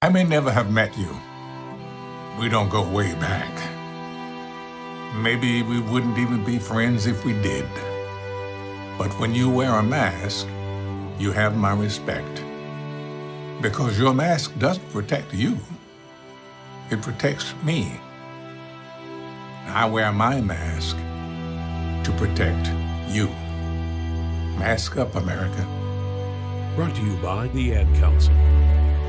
I may never have met you. We don't go way back. Maybe we wouldn't even be friends if we did. But when you wear a mask, you have my respect. Because your mask doesn't protect you. It protects me. I wear my mask to protect you. Mask up, America. Brought to you by the Ad Council.